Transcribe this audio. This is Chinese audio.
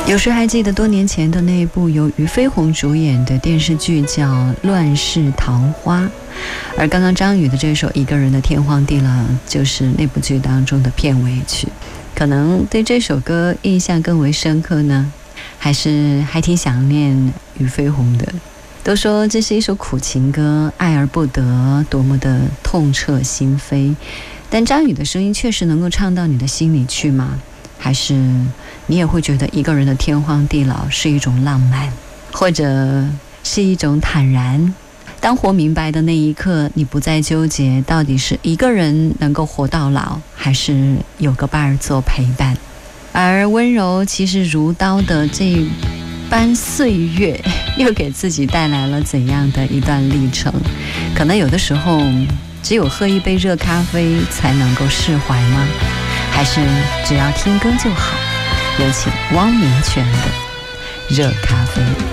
有时还记得多年前的那一部由俞飞鸿主演的电视剧叫《乱世桃花》，而刚刚张宇的这首《一个人的天荒地老》就是那部剧当中的片尾曲。可能对这首歌印象更为深刻呢，还挺想念俞飞鸿的。都说这是一首苦情歌，爱而不得，多么的痛彻心扉。但张宇的声音确实能够唱到你的心里去吗？还是你也会觉得一个人的天荒地老是一种浪漫，或者是一种坦然？当活明白的那一刻，你不再纠结到底是一个人能够活到老，还是有个伴儿做陪伴。而温柔其实如刀的这般岁月，又给自己带来了怎样的一段历程？可能有的时候只有喝一杯热咖啡才能够释怀吗？还是只要听歌就好？有请汪明荃的《热咖啡》。